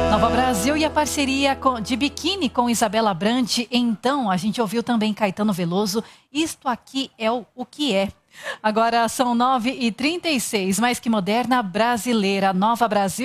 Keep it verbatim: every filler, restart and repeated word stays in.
Nova Brasil e a parceria com, de Biquíni com Isabela Brandt. Então, a gente ouviu também Caetano Veloso. Isto aqui é o, o que é. Agora são nove e trinta e seis, mais que moderna brasileira. Nova Brasil.